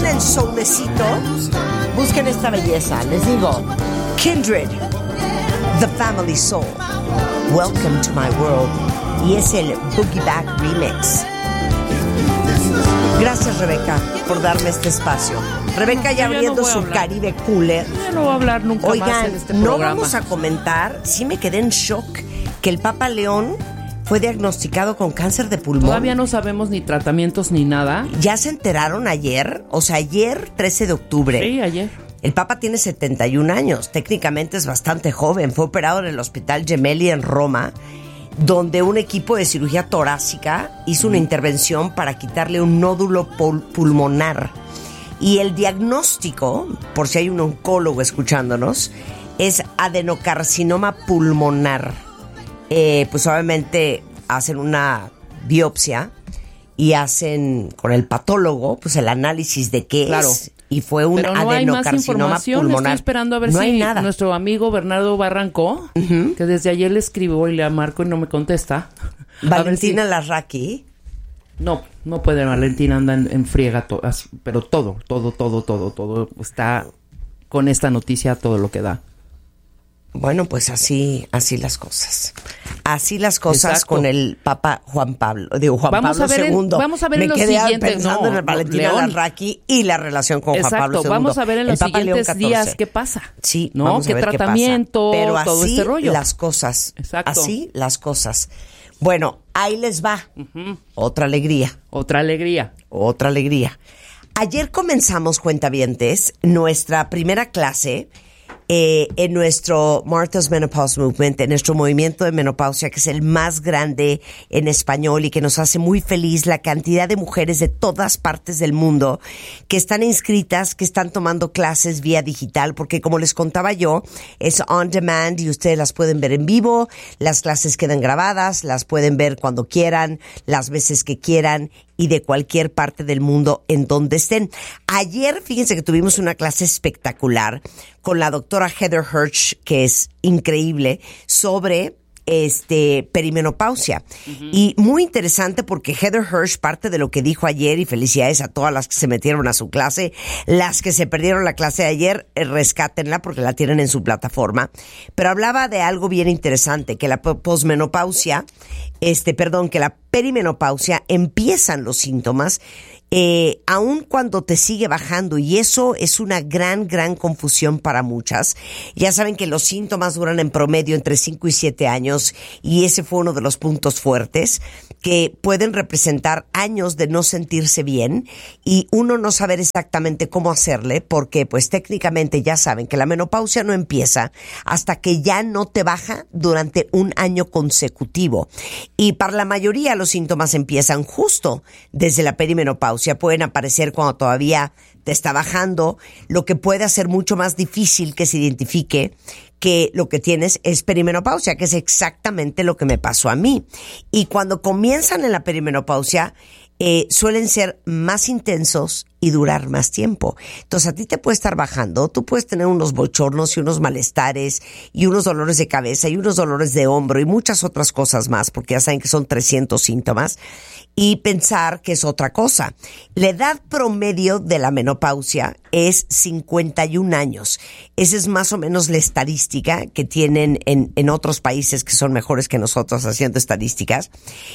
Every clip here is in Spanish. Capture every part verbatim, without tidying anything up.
aman el soulecito, busquen esta belleza. Les digo, Kindred, The Family Soul, Welcome to My World. Y es el Boogie Back Remix. Gracias, Rebeca, por darme este espacio. Rebeca ya no, abriendo no su hablar. Caribe Cooler. Yo no voy a hablar nunca Oigan, más en este no programa. vamos a comentar, sí me quedé en shock, que el Papa León fue diagnosticado con cáncer de pulmón. Todavía no sabemos ni tratamientos ni nada. ¿Ya se enteraron ayer? O sea, ayer, trece de octubre. Sí, ayer. El Papa tiene setenta y un años, técnicamente es bastante joven. Fue operado en el Hospital Gemelli en Roma, donde un equipo de cirugía torácica hizo una intervención para quitarle un nódulo pul- pulmonar. Y el diagnóstico, por si hay un oncólogo escuchándonos, es adenocarcinoma pulmonar. Eh, pues obviamente hacen una biopsia y hacen con el patólogo pues el análisis de qué Claro. es. Y fue un Pero no hay más adenocarcinoma información. pulmonar. Estoy esperando a ver no si hay nada. nuestro amigo Bernardo Barranco, uh-huh. que desde ayer le escribo y le marco y no me contesta. Valentina si... Larraqui. No, no puede. Valentina anda en, en friega, to, pero todo, todo, todo, todo, todo está con esta noticia todo lo que da. Bueno, pues así, así las cosas. Así las cosas. Exacto. Con el Papa Juan Pablo, digo Juan vamos Pablo a ver segundo. En, vamos a ver Me en los quedé siguientes, pensando no, en el Valentina León. Larraqui y la relación con Exacto, Juan Pablo segundo. Vamos a ver en los siguientes días qué pasa. Sí, ¿no? vamos ¿Qué a ver tratamiento, qué pasa. Pero así todo este rollo. las cosas. Exacto. Así las cosas. Bueno, ahí les va. Uh-huh. Otra alegría. Otra alegría. Otra alegría. Ayer comenzamos, cuentavientes, nuestra primera clase eh, en nuestro Martha's Menopause Movement, en nuestro movimiento de menopausia, que es el más grande en español y que nos hace muy feliz la cantidad de mujeres de todas partes del mundo que están inscritas, que están tomando clases vía digital, porque como les contaba yo, es on demand y ustedes las pueden ver en vivo, las clases quedan grabadas, las pueden ver cuando quieran, las veces que quieran y de cualquier parte del mundo en donde estén. Ayer, fíjense que tuvimos una clase espectacular con la doctora Heather Hirsch, que es increíble, sobre este perimenopausia. Uh-huh. Y muy interesante porque Heather Hirsch, parte de lo que dijo ayer, y felicidades a todas las que se metieron a su clase, las que se perdieron la clase de ayer, eh, rescátenla porque la tienen en su plataforma, pero hablaba de algo bien interesante, que la posmenopausia, este, perdón, que la perimenopausia empiezan los síntomas Eh, aun cuando te sigue bajando, y eso es una gran, gran confusión para muchas. Ya saben que los síntomas duran en promedio entre cinco y siete años, y ese fue uno de los puntos fuertes, que pueden representar años de no sentirse bien y uno no saber exactamente cómo hacerle, porque pues técnicamente ya saben que la menopausia no empieza hasta que ya no te baja durante un año consecutivo, y para la mayoría los síntomas empiezan justo desde la perimenopausia. Pueden aparecer cuando todavía te está bajando, lo que puede hacer mucho más difícil que se identifique que lo que tienes es perimenopausia, que es exactamente lo que me pasó a mí. Y cuando comienzan en la perimenopausia, eh, suelen ser más intensos y durar más tiempo. Entonces a ti te puede estar bajando, tú puedes tener unos bochornos y unos malestares y unos dolores de cabeza y unos dolores de hombro y muchas otras cosas más, porque ya saben que son trescientos síntomas, y pensar que es otra cosa. La edad promedio de la menopausia es cincuenta y un años. Esa es más o menos la estadística que tienen en, en otros países que son mejores que nosotros haciendo estadísticas.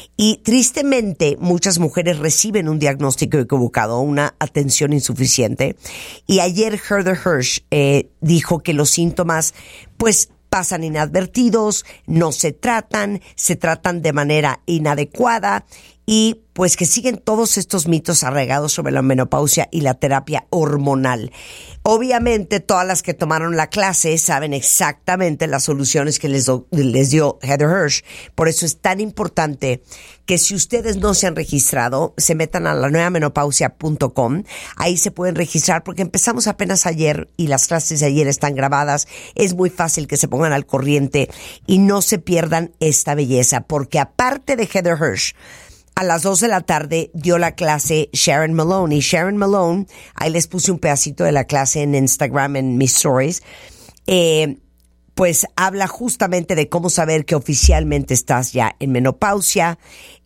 Y tristemente muchas mujeres reciben un diagnóstico equivocado, una atención insuficiente. Y ayer Heather Hirsch eh, dijo que los síntomas pues pasan inadvertidos, no se tratan, se tratan de manera inadecuada, y pues que siguen todos estos mitos arraigados sobre la menopausia y la terapia hormonal. Obviamente todas las que tomaron la clase saben exactamente las soluciones que les, do, les dio Heather Hirsch. Por eso es tan importante que si ustedes no se han registrado, se metan a la nueva menopausia punto com. Ahí se pueden registrar porque empezamos apenas ayer y las clases de ayer están grabadas. Es muy fácil que se pongan al corriente y no se pierdan esta belleza, porque aparte de Heather Hirsch, a las dos de la tarde dio la clase Sharon Malone. Y Sharon Malone, ahí les puse un pedacito de la clase en Instagram, en mis stories, eh, pues habla justamente de cómo saber que oficialmente estás ya en menopausia.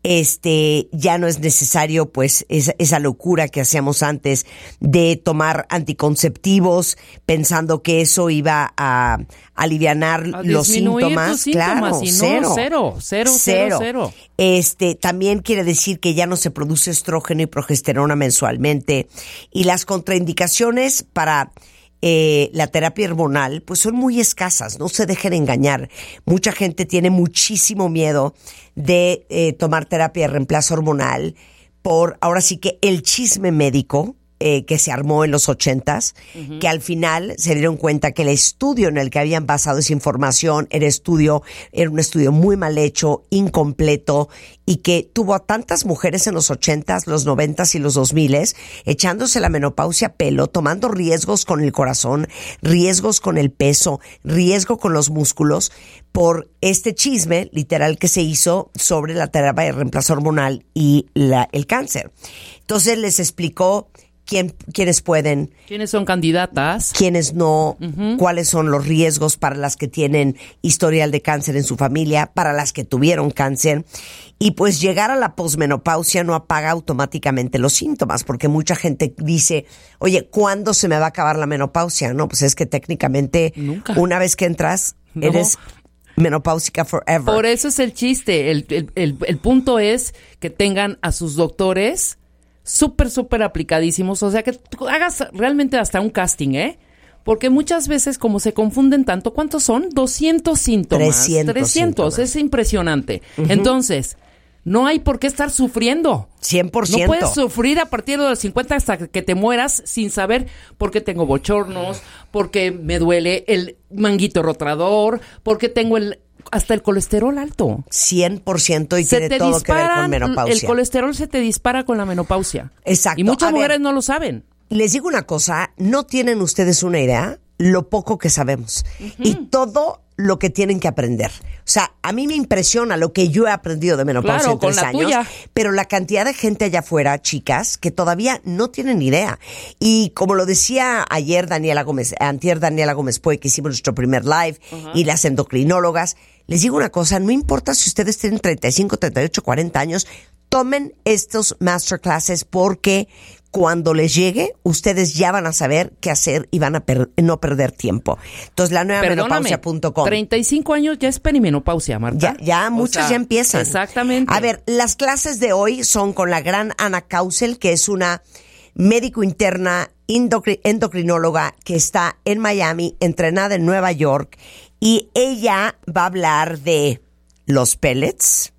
Este, ya no es necesario, pues, esa, esa locura que hacíamos antes de tomar anticonceptivos pensando que eso iba a alivianar A los síntomas. tus síntomas, claro, y no, cero, cero, cero, cero, cero. Este, también quiere decir que ya no se produce estrógeno y progesterona mensualmente. Y las contraindicaciones para Eh, la terapia hormonal, pues son muy escasas, no se dejen engañar. Mucha gente tiene muchísimo miedo de eh, tomar terapia de reemplazo hormonal por, ahora sí que el chisme médico eh, que se armó en los ochentas, uh-huh. que al final se dieron cuenta que el estudio en el que habían basado esa información era estudio, era un estudio muy mal hecho, incompleto, y que tuvo a tantas mujeres en los ochentas, los noventas y los dos miles, echándose la menopausia a pelo, tomando riesgos con el corazón, riesgos con el peso, riesgo con los músculos, por este chisme literal que se hizo sobre la terapia de reemplazo hormonal y la, el cáncer. Entonces les explicó quién, quiénes pueden, quiénes son candidatas, quiénes no, uh-huh. cuáles son los riesgos para las que tienen historial de cáncer en su familia, para las que tuvieron cáncer. Y pues llegar a la posmenopausia no apaga automáticamente los síntomas, porque mucha gente dice, oye, ¿cuándo se me va a acabar la menopausia? No, pues es que técnicamente nunca. Una vez que entras, no. eres menopáusica forever. Por eso es el chiste. El, el, el, el punto es que tengan a sus doctores súper, súper aplicadísimos. O sea, que tú hagas realmente hasta un casting, ¿eh? Porque muchas veces, como se confunden tanto, ¿cuántos son? doscientos síntomas. trescientos. trescientos, es impresionante. Uh-huh. Entonces, no hay por qué estar sufriendo. cien por ciento. No puedes sufrir a partir de los cincuenta hasta que te mueras sin saber por qué tengo bochornos, por qué me duele el manguito rotador, por qué tengo el hasta el colesterol alto. cien por ciento y se tiene todo que ver con menopausia. El colesterol se te dispara con la menopausia. Exacto. Y muchas a mujeres ver, no lo saben. Les digo una cosa, no tienen ustedes una idea lo poco que sabemos uh-huh. y todo lo que tienen que aprender. O sea, a mí me impresiona lo que yo he aprendido de menopausia claro, en tres con la años, tuya. Pero la cantidad de gente allá afuera, chicas, que todavía no tienen idea. Y como lo decía ayer Daniela Gómez, antier Daniela Gómez Pue, que hicimos nuestro primer live, uh-huh. y las endocrinólogas, les digo una cosa, no importa si ustedes tienen treinta y cinco, treinta y ocho, cuarenta años, tomen estos masterclasses porque cuando les llegue, ustedes ya van a saber qué hacer y van a per- no perder tiempo. Entonces, la nueva menopausia punto com. treinta y cinco años ya es perimenopausia, Marta. Ya, ya muchas sea, ya empiezan. Exactamente. A ver, las clases de hoy son con la gran Ana Causel, que es una médico interna endocri- endocrinóloga que está en Miami, entrenada en Nueva York, y ella va a hablar de los pellets.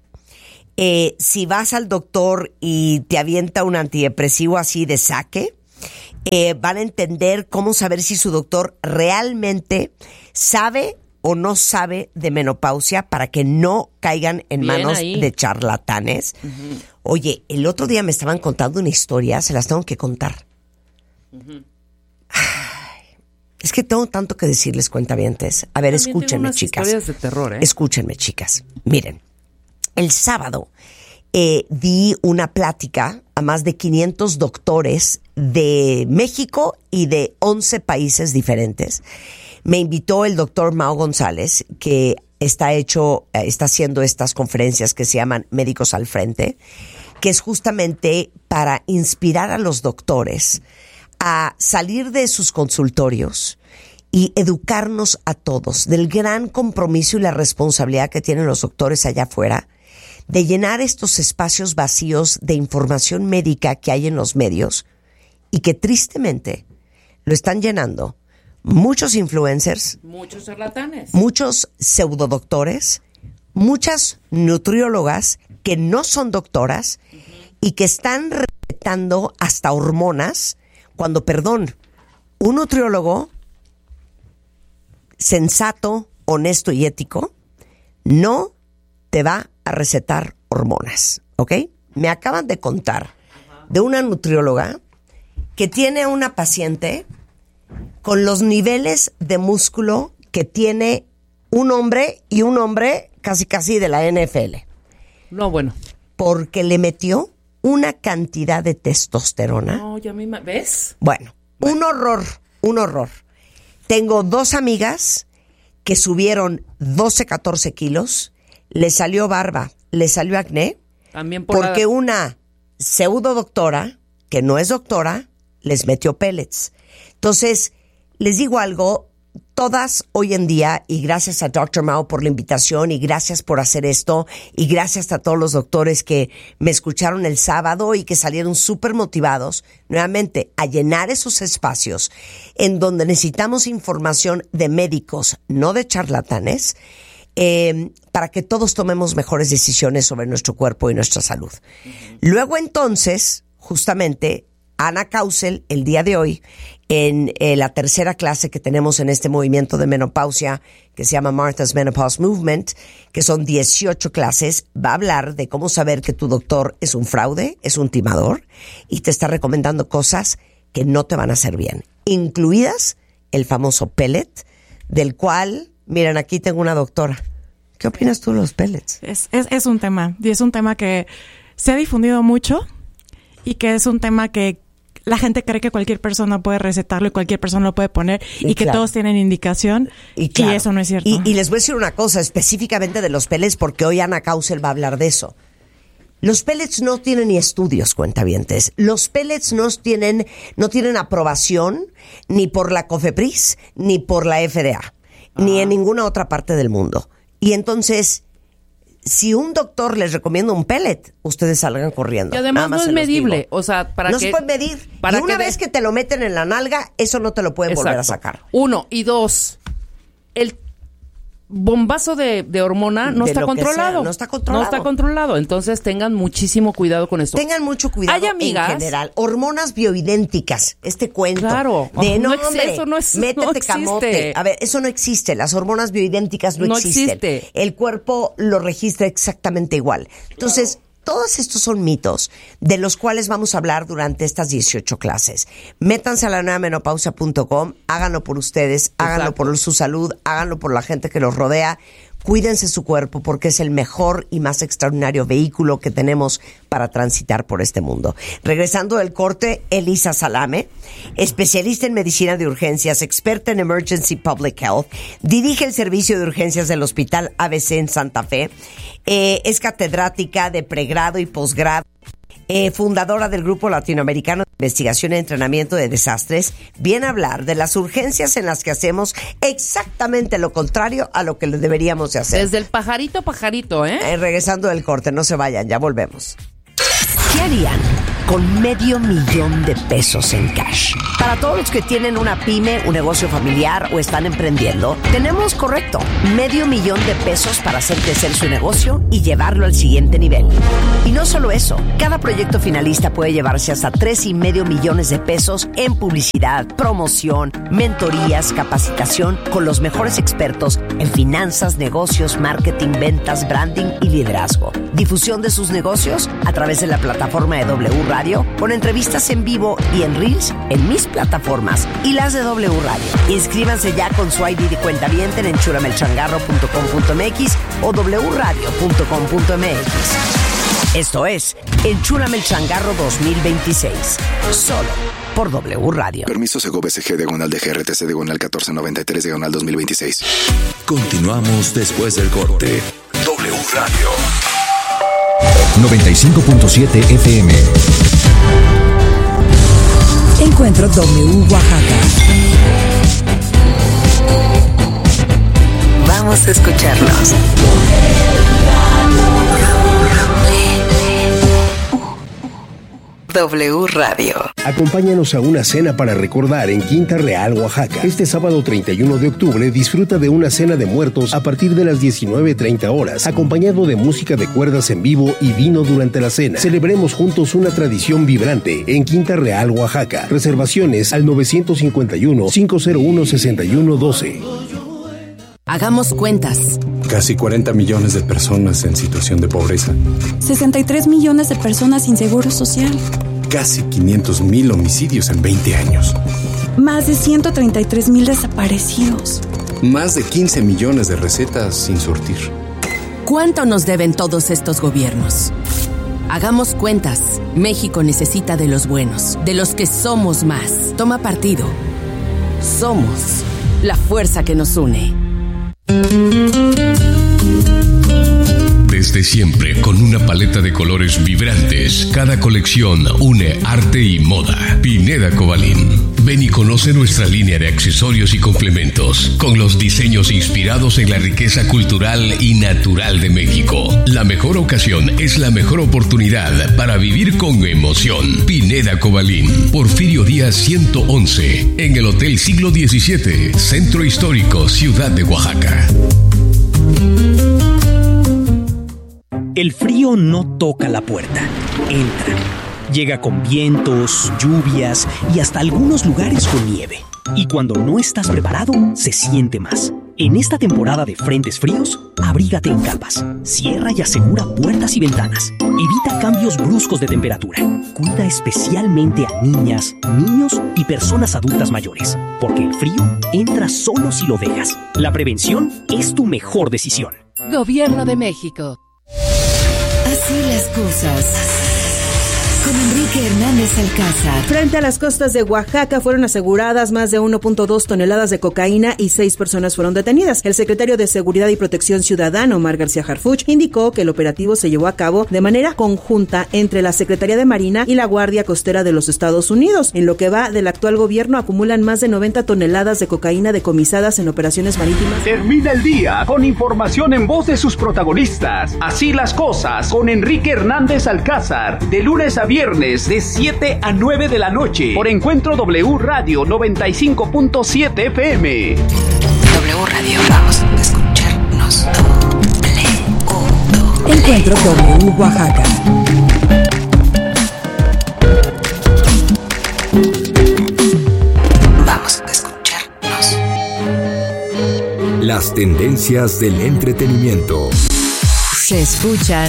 Eh, si vas al doctor y te avienta un antidepresivo así de saque, eh, van a entender cómo saber si su doctor realmente sabe o no sabe de menopausia para que no caigan en Bien manos ahí. de charlatanes. Uh-huh. Oye, el otro día me estaban contando una historia, se las tengo que contar. Uh-huh. Ay, es que tengo tanto que decirles, cuentavientes. A ver, También escúchenme, unas chicas. Historias de terror, ¿eh? Escúchenme, chicas. Miren. El sábado eh, di una plática a más de quinientos doctores de México y de once países diferentes. Me invitó el doctor Mao González, que está hecho, eh, está haciendo estas conferencias que se llaman Médicos al Frente, que es justamente para inspirar a los doctores a salir de sus consultorios y educarnos a todos del gran compromiso y la responsabilidad que tienen los doctores allá afuera de llenar estos espacios vacíos de información médica que hay en los medios y que tristemente lo están llenando muchos influencers, muchos charlatanes, muchos pseudodoctores, muchas nutriólogas que no son doctoras uh-huh. y que están recetando hasta hormonas cuando, perdón, un nutriólogo sensato, honesto y ético no te va a recetar hormonas, ¿ok? Me acaban de contar de una nutrióloga que tiene a una paciente con los niveles de músculo que tiene un hombre y un hombre casi casi de la N F L. No, bueno. Porque le metió una cantidad de testosterona. No, ya me... ¿Ves? Bueno, bueno, un horror, un horror. Tengo dos amigas que subieron doce, catorce kilos, les salió barba, les salió acné, También por porque la... una pseudo doctora, que no es doctora, les metió pellets. Entonces, les digo algo, todas hoy en día, y gracias a doctor Mao por la invitación, y gracias por hacer esto, y gracias a todos los doctores que me escucharon el sábado y que salieron súper motivados, nuevamente, a llenar esos espacios en donde necesitamos información de médicos, no de charlatanes, eh, para que todos tomemos mejores decisiones sobre nuestro cuerpo y nuestra salud. Uh-huh. Luego entonces, justamente, Ana Causel, el día de hoy, en eh, la tercera clase que tenemos en este movimiento de menopausia, que se llama Martha's Menopause Movement, que son dieciocho clases, va a hablar de cómo saber que tu doctor es un fraude, es un timador, y te está recomendando cosas que no te van a hacer bien, incluidas el famoso pellet, del cual, miren, aquí tengo una doctora. ¿Qué opinas tú de los pellets? Es, es, es un tema, y es un tema que se ha difundido mucho, y que es un tema que la gente cree que cualquier persona puede recetarlo y cualquier persona lo puede poner y, y que claro. todos tienen indicación y, claro. y eso no es cierto. Y, y les voy a decir una cosa específicamente de los pellets porque hoy Ana Causel va a hablar de eso. Los pellets no tienen ni estudios, cuentavientes. Los pellets no tienen, no tienen aprobación ni por la COFEPRIS ni por la F D A, ah. ni en ninguna otra parte del mundo. Y entonces, si un doctor les recomienda un pellet, ustedes salgan corriendo. Y además no es medible, o sea, para no que... No se puede medir. Para y una que vez de... que te lo meten en la nalga, eso no te lo pueden Exacto. volver a sacar. Uno. Y dos, el bombazo de, de hormona no de está controlado. Sea, no está controlado. No está controlado. Entonces tengan muchísimo cuidado con esto. Tengan mucho cuidado. Hay amigas, en general. Hormonas bioidénticas. Este cuento. Claro. De no, no, ex, hombre, eso no es, métete no existe. camote. A ver, eso no existe. Las hormonas bioidénticas no, no existen. Existe. El cuerpo lo registra exactamente igual. Entonces, claro. Todos estos son mitos de los cuales vamos a hablar durante estas dieciocho clases. Métanse a la nueva menopausia punto com, háganlo por ustedes, Exacto. háganlo por su salud, háganlo por la gente que los rodea. Cuídense su cuerpo porque es el mejor y más extraordinario vehículo que tenemos para transitar por este mundo. Regresando del corte, Elisa Salame, especialista en medicina de urgencias, experta en Emergency Public Health, dirige el servicio de urgencias del Hospital A B C en Santa Fe, eh, es catedrática de pregrado y posgrado, Eh, fundadora del Grupo Latinoamericano de Investigación y Entrenamiento de Desastres, viene a hablar de las urgencias en las que hacemos exactamente lo contrario a lo que deberíamos de hacer. Desde el pajarito pajarito, ¿eh? eh regresando del corte, no se vayan, ya volvemos. ¿Qué harían con medio millón de pesos en cash? Para todos los que tienen una pyme, un negocio familiar o están emprendiendo, tenemos, correcto, medio millón de pesos para hacer crecer su negocio y llevarlo al siguiente nivel. Y no solo eso, cada proyecto finalista puede llevarse hasta tres y medio millones de pesos en publicidad, promoción, mentorías, capacitación con los mejores expertos en finanzas, negocios, marketing, ventas, branding y liderazgo. Difusión de sus negocios a través de la plataforma de W Radio, con entrevistas en vivo y en Reels en mis plataformas y las de W Radio. Inscríbanse ya con su I D de cuentaviente en enchúrame el changarro punto com punto m x o w radio punto com punto m x. Esto es Enchúrame el Changarro dos mil veintiséis, solo por W Radio. Permiso Segov S G diagonal de G R T C diagonal catorce noventa y tres diagonal dos mil veintiséis. Continuamos después del corte. W Radio noventa y cinco punto siete F M. Encuentro W Oaxaca. Vamos a escucharlos. W Radio. Acompáñanos a una cena para recordar en Quinta Real, Oaxaca. Este sábado treinta y uno de octubre disfruta de una cena de muertos a partir de las diecinueve treinta horas, acompañado de música de cuerdas en vivo y vino durante la cena. Celebremos juntos una tradición vibrante en Quinta Real, Oaxaca. Reservaciones al nueve cinco uno, cinco cero uno, seis uno uno dos. Hagamos cuentas. Casi cuarenta millones de personas en situación de pobreza. sesenta y tres millones de personas sin seguro social. Casi quinientos mil homicidios en veinte años. Más de ciento treinta y tres mil desaparecidos. Más de quince millones de recetas sin surtir. ¿Cuánto nos deben todos estos gobiernos? Hagamos cuentas. México necesita de los buenos, de los que somos más. Toma partido. Somos la fuerza que nos une. Desde siempre, con una paleta de colores vibrantes, cada colección une arte y moda. Pineda Cobalín. Ven y conoce nuestra línea de accesorios y complementos, con los diseños inspirados en la riqueza cultural y natural de México. La mejor ocasión es la mejor oportunidad para vivir con emoción. Pineda Cobalín. Porfirio Díaz ciento once, en el Hotel Siglo diecisiete, Centro Histórico, Ciudad de Oaxaca. El frío no toca la puerta, entra. Llega con vientos, lluvias y hasta algunos lugares con nieve. Y cuando no estás preparado, se siente más. En esta temporada de frentes fríos, abrígate en capas. Cierra y asegura puertas y ventanas. Evita cambios bruscos de temperatura. Cuida especialmente a niñas, niños y personas adultas mayores, porque el frío entra solo si lo dejas. La prevención es tu mejor decisión. Gobierno de México. Así las cosas. Con Enrique Hernández Alcázar. Frente a las costas de Oaxaca fueron aseguradas más de uno punto dos toneladas de cocaína y seis personas fueron detenidas. El secretario de Seguridad y Protección Ciudadana, Omar García Harfuch, indicó que el operativo se llevó a cabo de manera conjunta entre la Secretaría de Marina y la Guardia Costera de los Estados Unidos. En lo que va del actual gobierno, acumulan más de noventa toneladas de cocaína decomisadas en operaciones marítimas. Termina el día con información en voz de sus protagonistas. Así las cosas con Enrique Hernández Alcázar, de lunes a viernes de siete a nueve de la noche por Encuentro W Radio noventa y cinco punto siete F M. W Radio, vamos a escucharnos. W. Encuentro W Oaxaca. Vamos a escucharnos. Las tendencias del entretenimiento se escuchan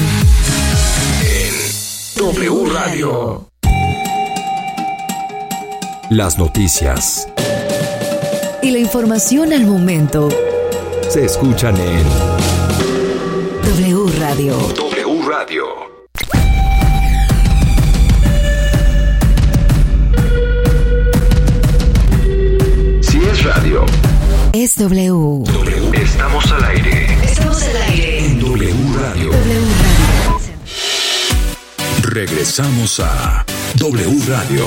W Radio. Las noticias y la información al momento se escuchan en W Radio. W Radio. Si es radio, es W. W. Estamos al aire. Estamos al aire en W Radio. W Radio. Regresamos a W Radio.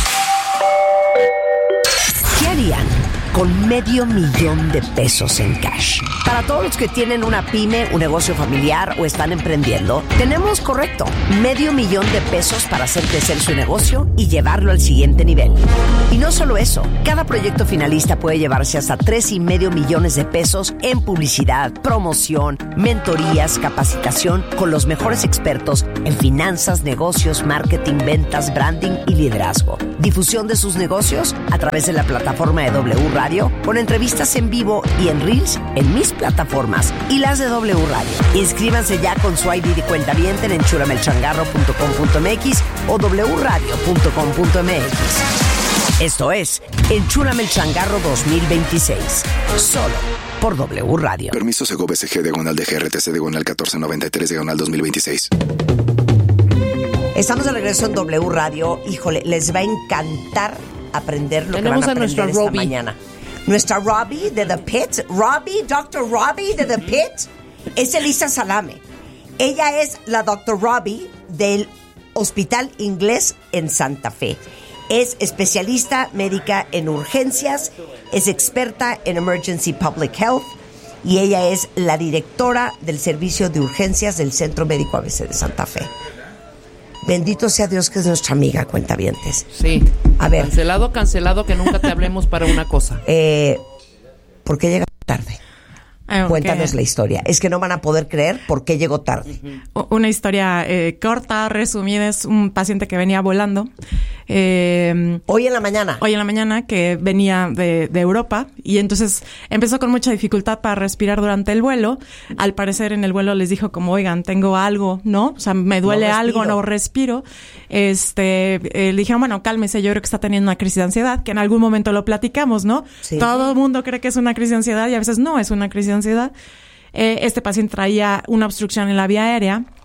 ¿Qué harían con medio millón de pesos en cash? Para todos los que tienen una pyme, un negocio familiar o están emprendiendo, tenemos, correcto, medio millón de pesos para hacer crecer su negocio y llevarlo al siguiente nivel. Y no solo eso, cada proyecto finalista puede llevarse hasta tres y medio millones de pesos en publicidad, promoción, mentorías, capacitación con los mejores expertos en finanzas, negocios, marketing, ventas, branding y liderazgo. Difusión de sus negocios a través de la plataforma de W Radio, con entrevistas en vivo y en Reels en mis plataformas y las de W Radio. Inscríbanse ya con su I D de cuentaviente en enchulamelchangarro punto com punto m x o w radio punto com punto m x. Esto es Enchúlame el Changarro dos mil veintiséis, solo por W Radio. Permiso Sego B C G diagonal de G R T C diagonal catorce noventa y tres diagonal dos mil veintiséis. Estamos de regreso en W Radio. Híjole, les va a encantar aprender lo Tenemos que van a, a aprender nuestra esta Robbie. mañana. Nuestra Robbie de The Pit, Robbie, doctor Robbie de The Pit, es Elisa Salame. Ella es la doctor Robbie del Hospital Inglés en Santa Fe. Es especialista médica en urgencias, es experta en Emergency Public Health y ella es la directora del Servicio de Urgencias del Centro Médico A B C de Santa Fe. Bendito sea Dios que es nuestra amiga, cuentavientes. Sí. A ver. Cancelado, cancelado, que nunca te hablemos para una cosa. Eh, ¿Por qué llega tarde? Okay. Cuéntanos la historia. Es que no van a poder creer por qué llegó tarde. Una historia eh, corta, resumida, es un paciente que venía volando. Eh, hoy en la mañana. Hoy en la mañana, que venía de, de Europa y entonces empezó con mucha dificultad para respirar durante el vuelo. Al parecer en el vuelo les dijo como, oigan, tengo algo, ¿no? O sea, me duele no algo, no respiro. Este, eh, le dijeron, bueno, cálmese, yo creo que está teniendo una crisis de ansiedad, que en algún momento lo platicamos, ¿no? Sí. Todo el mundo cree que es una crisis de ansiedad y a veces no es una crisis de ansiedad. Eh, este paciente traía una obstrucción en la vía aérea.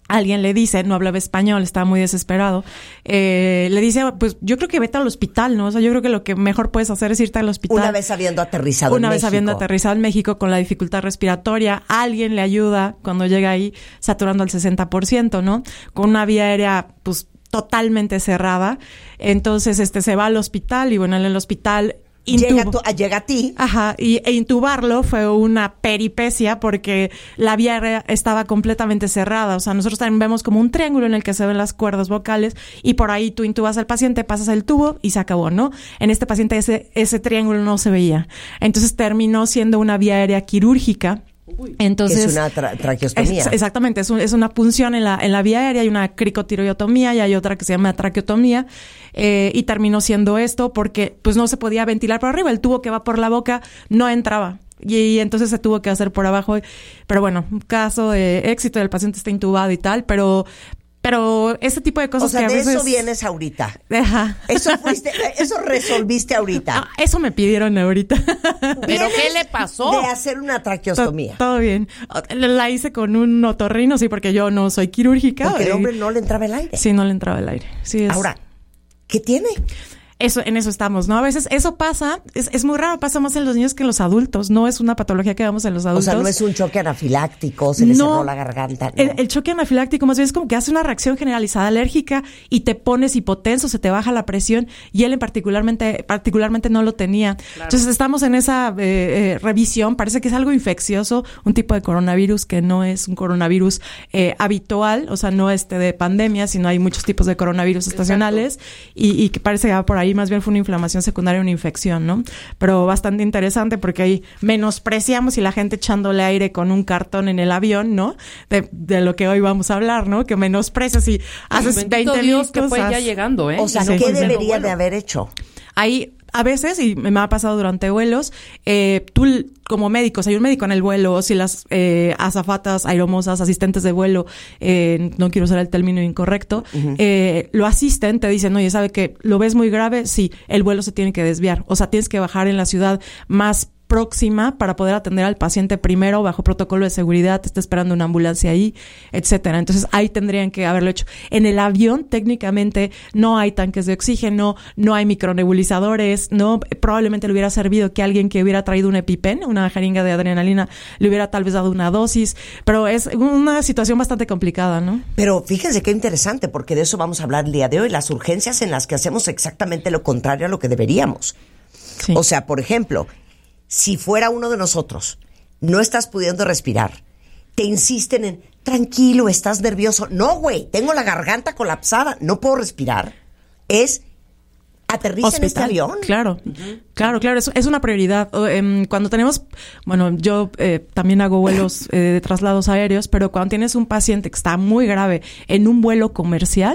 alguien le dice, no hablaba español, estaba muy desesperado, eh, le dice, pues yo creo que vete al hospital, ¿no? O sea, yo creo que lo que mejor puedes hacer es irte al hospital. Una vez habiendo aterrizado Una en vez México. habiendo aterrizado en México con la dificultad respiratoria, alguien le ayuda cuando llega ahí saturando al sesenta por ciento, ¿no? Con una vía aérea, pues, totalmente cerrada. Entonces, este, se va al hospital y bueno, en el hospital... Llega, tu, llega a ti. Ajá, y e intubarlo fue una peripecia porque la vía aérea estaba completamente cerrada. O sea, nosotros también vemos como un triángulo en el que se ven las cuerdas vocales y por ahí tú intubas al paciente, pasas el tubo y se acabó, ¿no? En este paciente ese, ese triángulo no se veía. Entonces terminó siendo una vía aérea quirúrgica. Entonces, es una tra- traqueostomía. Es, exactamente, es, un, es una punción en la, en la vía aérea, hay una cricotiroidotomía y hay otra que se llama traqueotomía, eh, y terminó siendo esto porque pues no se podía ventilar por arriba, el tubo que va por la boca no entraba. Y, y entonces se tuvo que hacer por abajo. Pero bueno, un caso de éxito, el paciente está intubado y tal, pero... Pero ese tipo de cosas, o sea, que a de veces... eso vienes ahorita. Ajá. Eso fuiste, eso resolviste ahorita. Ah, eso me pidieron ahorita. ¿Pero qué le pasó? De hacer una traqueostomía. Todo, todo bien. La hice con un otorrino, sí, porque yo no soy quirúrgica. Porque el eh, hombre no le entraba el aire. Sí, no le entraba el aire. Sí, es... Ahora, ¿qué tiene? Eso, en eso estamos, ¿no? A veces eso pasa, es, es muy raro, pasa más en los niños que en los adultos. No es una patología que vemos en los adultos. O sea, no es un choque anafiláctico, se le no, cerró la garganta. No. El, el choque anafiláctico más bien es como que hace una reacción generalizada alérgica y te pones hipotenso, se te baja la presión y él en particularmente, particularmente no lo tenía. Claro. Entonces estamos en esa eh, eh, revisión, parece que es algo infeccioso, un tipo de coronavirus que no es un coronavirus eh, habitual, o sea, no este de pandemia, sino hay muchos tipos de coronavirus estacionales y, y que parece que va por ahí. Más bien fue una inflamación secundaria, una infección, ¿no? Pero bastante interesante porque ahí menospreciamos y la gente echándole aire con un cartón en el avión, ¿no? De, de lo que hoy vamos a hablar, ¿no? Que menosprecias y haces veinte Dios mil que fue cosas. ya llegando, ¿eh? O sea, Sí. ¿qué Sí. debería bueno. de haber hecho? Ahí, a veces, y me ha pasado durante vuelos, eh, tú como médico, si hay un médico en el vuelo, o si las eh, azafatas, aeromosas, asistentes de vuelo, eh, no quiero usar el término incorrecto, uh-huh. eh, lo asisten, te dicen, oye, ¿sabe que lo ves muy grave? Sí, el vuelo se tiene que desviar. O sea, tienes que bajar en la ciudad más próxima para poder atender al paciente primero bajo protocolo de seguridad, te está esperando una ambulancia ahí, etcétera. Entonces ahí tendrían que haberlo hecho. En el avión técnicamente no hay tanques de oxígeno, no hay micronebulizadores, no, probablemente le hubiera servido que alguien que hubiera traído un EpiPen, una jeringa de adrenalina, le hubiera tal vez dado una dosis, pero es una situación bastante complicada, ¿no? Pero fíjense qué interesante, porque de eso vamos a hablar el día de hoy, las urgencias en las que hacemos exactamente lo contrario a lo que deberíamos. Sí. O sea, por ejemplo, si fuera uno de nosotros, no estás pudiendo respirar, te insisten en, tranquilo, estás nervioso. No, güey, tengo la garganta colapsada, no puedo respirar. Es, aterriza Hospital. En este avión. Claro, uh-huh. claro, claro, es, es una prioridad. Cuando tenemos, bueno, yo eh, también hago vuelos eh, de traslados aéreos, pero cuando tienes un paciente que está muy grave en un vuelo comercial,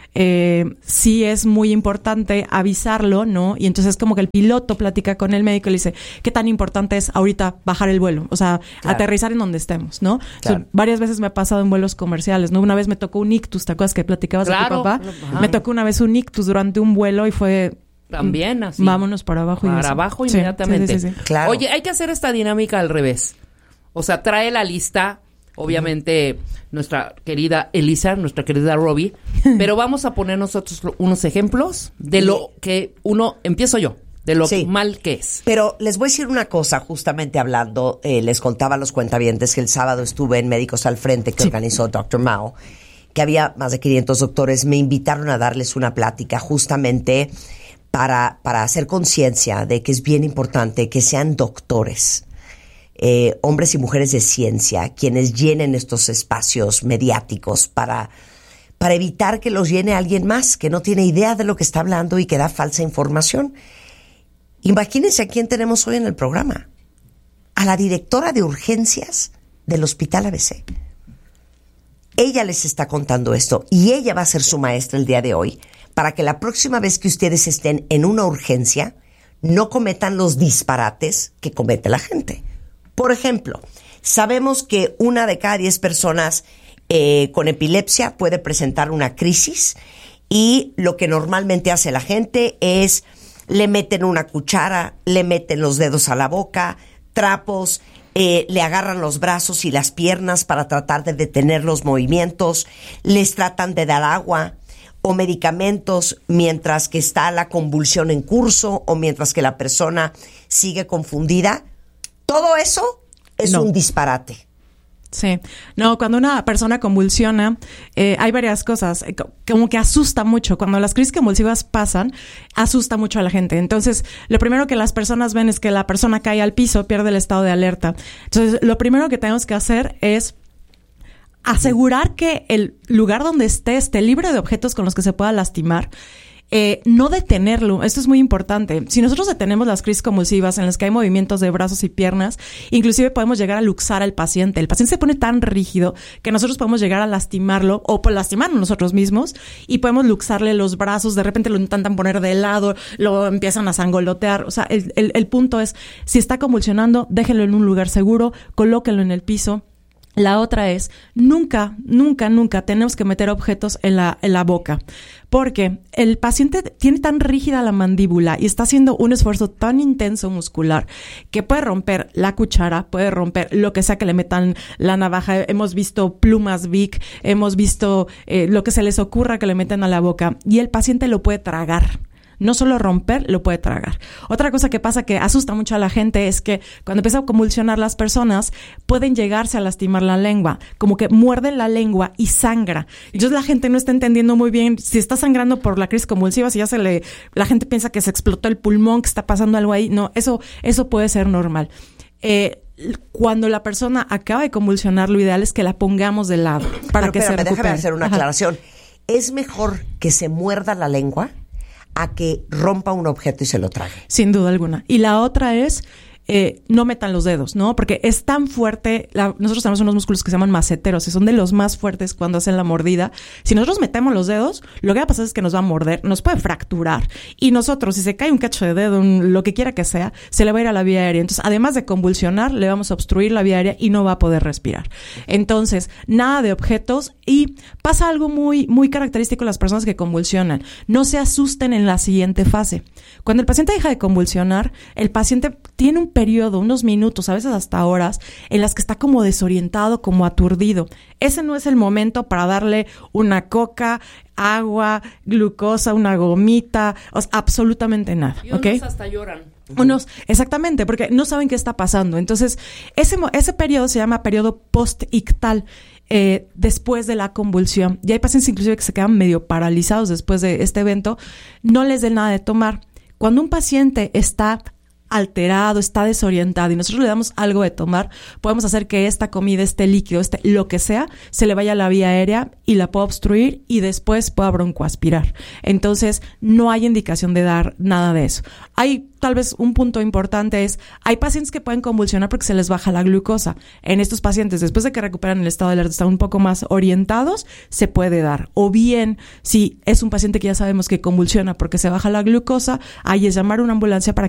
Eh, sí es muy importante avisarlo, ¿no? Y entonces como que el piloto platica con el médico y le dice, ¿qué tan importante es ahorita bajar el vuelo? O sea, claro. aterrizar en donde estemos, ¿no? Claro. O sea, varias veces me ha pasado en vuelos comerciales, ¿no? Una vez me tocó un ictus, ¿te acuerdas que platicabas claro. de tu papá? Ajá. Me tocó una vez un ictus durante un vuelo y fue... También así. Vámonos para abajo. Para y eso. abajo inmediatamente. Sí, sí, sí, sí. Claro. Oye, hay que hacer esta dinámica al revés. O sea, trae la lista... Obviamente, uh-huh. nuestra querida Elisa, nuestra querida Robbie, pero vamos a poner nosotros unos ejemplos de lo que uno, empiezo yo, de lo sí. mal que es. Pero les voy a decir una cosa, justamente hablando, eh, les contaba a los cuentavientes que el sábado estuve en Médicos al Frente que sí. organizó doctor Mao, que había más de quinientos doctores, me invitaron a darles una plática justamente para, para hacer conciencia de que es bien importante que sean doctores. Eh, hombres y mujeres de ciencia, quienes llenen estos espacios mediáticos para, para evitar que los llene alguien más que no tiene idea de lo que está hablando y que da falsa información. Imagínense a quién tenemos hoy en el programa. A la directora de urgencias del Hospital A B C. Ella les está contando esto y ella va a ser su maestra el día de hoy para que la próxima vez que ustedes estén en una urgencia no cometan los disparates que comete la gente. Por ejemplo, sabemos que una de cada diez personas eh, con epilepsia puede presentar una crisis y lo que normalmente hace la gente es le meten una cuchara, le meten los dedos a la boca, trapos, eh, le agarran los brazos y las piernas para tratar de detener los movimientos, les tratan de dar agua o medicamentos mientras que está la convulsión en curso o mientras que la persona sigue confundida. Todo eso es No. un disparate. Sí, no, cuando una persona convulsiona, eh, hay varias cosas, eh, co- como que asusta mucho. Cuando las crisis convulsivas pasan, asusta mucho a la gente. Entonces, lo primero que las personas ven es que la persona cae al piso, pierde el estado de alerta. Entonces, lo primero que tenemos que hacer es asegurar que el lugar donde esté esté libre de objetos con los que se pueda lastimar. Eh, no detenerlo, esto es muy importante. Si nosotros detenemos las crisis convulsivas en las que hay movimientos de brazos y piernas, inclusive podemos llegar a luxar al paciente. El paciente se pone tan rígido que nosotros podemos llegar a lastimarlo o por lastimarnos nosotros mismos y podemos luxarle los brazos, de repente lo intentan poner de lado, lo empiezan a sangolotear. O sea, el, el, el punto es, si está convulsionando, déjenlo en un lugar seguro, colóquenlo en el piso. La otra es, nunca, nunca, nunca tenemos que meter objetos en la, en la boca, porque el paciente tiene tan rígida la mandíbula y está haciendo un esfuerzo tan intenso muscular que puede romper la cuchara, puede romper lo que sea que le metan la navaja. Hemos visto plumas Bic, hemos visto eh, lo que se les ocurra que le meten a la boca y el paciente lo puede tragar. No solo romper, lo puede tragar. Otra cosa que pasa que asusta mucho a la gente es que cuando empieza a convulsionar las personas, pueden llegarse a lastimar la lengua, como que muerden la lengua y sangra. Entonces la gente no está entendiendo muy bien si está sangrando por la crisis convulsiva, si ya se le, la gente piensa que se explotó el pulmón, que está pasando algo ahí. No, eso, eso puede ser normal. Eh, Cuando la persona acaba de convulsionar, lo ideal es que la pongamos de lado para Pero, que espérame, se recupere. déjame hacer una Ajá. aclaración. ¿Es mejor que se muerda la lengua a que rompa un objeto y se lo trague? Sin duda alguna. Y la otra es, eh, no metan los dedos, ¿no? Porque es tan fuerte, la, nosotros tenemos unos músculos que se llaman maceteros y son de los más fuertes cuando hacen la mordida. Si nosotros metemos los dedos, lo que va a pasar es que nos va a morder, nos puede fracturar. Y nosotros, si se cae un cacho de dedo, un, lo que quiera que sea, se le va a ir a la vía aérea. Entonces, además de convulsionar, le vamos a obstruir la vía aérea y no va a poder respirar. Entonces, nada de objetos. Y pasa algo muy, muy característico en las personas que convulsionan. No se asusten en la siguiente fase. Cuando el paciente deja de convulsionar, el paciente tiene un periodo, unos minutos, a veces hasta horas, en las que está como desorientado, como aturdido. Ese no es el momento para darle una coca, agua, glucosa, una gomita, o sea, absolutamente nada. Y unos ¿Ok? hasta lloran. Unos, exactamente, porque no saben qué está pasando. Entonces, ese, mo- ese periodo se llama periodo post-ictal, eh, después de la convulsión. Y hay pacientes inclusive que se quedan medio paralizados después de este evento. No les den nada de tomar. Cuando un paciente está alterado, está desorientado y nosotros le damos algo de tomar, podemos hacer que esta comida, este líquido, este lo que sea, se le vaya a la vía aérea y la pueda obstruir y después pueda broncoaspirar. Entonces, no hay indicación de dar nada de eso. Hay tal vez un punto importante es, hay pacientes que pueden convulsionar porque se les baja la glucosa. En estos pacientes, después de que recuperan el estado de alerta, están un poco más orientados, se puede dar. O bien, si es un paciente que ya sabemos que convulsiona porque se baja la glucosa, ahí es llamar a una ambulancia para que